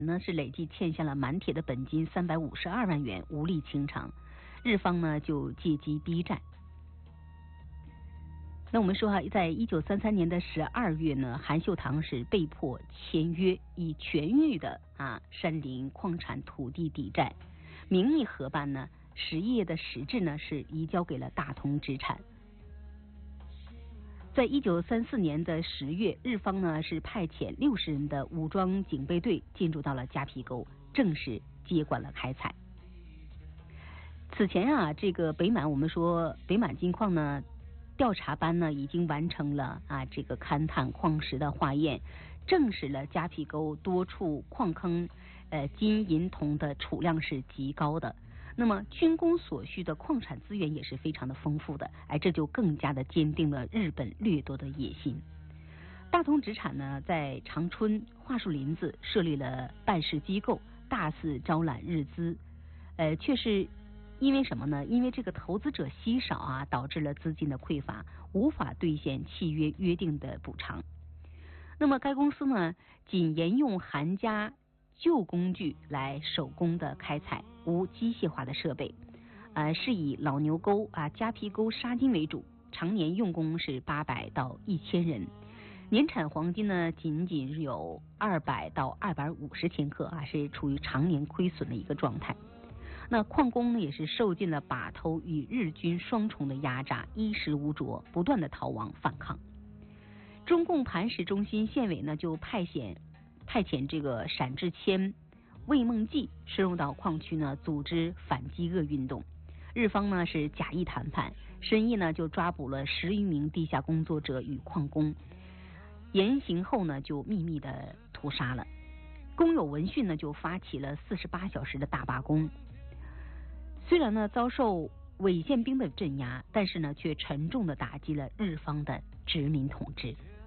呢是累计欠下了满铁的本金352万元，无力清偿，日方呢就借机逼债。那我们说在1933年的12月呢，韩秀堂是被迫签约，以全域的山林矿产土地抵债，名义合办呢，实业的实质呢是移交给了大同纸产。在1934年的10月，日方呢是派遣60人的武装警备队进驻到了夹皮沟，正式接管了开采。此前这个北满，我们说北满金矿呢，调查班呢已经完成了这个勘探矿石的化验，证实了夹皮沟多处矿坑金银铜的储量是极高的。那么军工所需的矿产资源也是非常的丰富的，这就更加的坚定了日本掠夺的野心。大同纸产呢，在长春桦树林子设立了办事机构，大肆招揽日资，却是因为什么呢？因为这个投资者稀少导致了资金的匮乏，无法兑现契约约定的补偿。那么该公司呢，仅沿用韩家旧工具来手工的开采，无机械化的设备，是以老牛沟夹皮沟沙金为主，常年用工是800到1000人，年产黄金呢仅仅有200到250千克是处于常年亏损的一个状态。那矿工呢也是受尽了把头与日军双重的压榨，衣食无着，不断的逃亡反抗。中共磐石中心县委呢就派遣这个陕志谦、魏梦季深入到矿区呢，组织反饥饿运动。日方呢是假意谈判，深夜呢就抓捕了10余名地下工作者与矿工，严刑后呢就秘密的屠杀了。工友闻讯呢就发起了48小时的大罢工。虽然呢遭受伪宪兵的镇压，但是呢却沉重的打击了日方的殖民统治。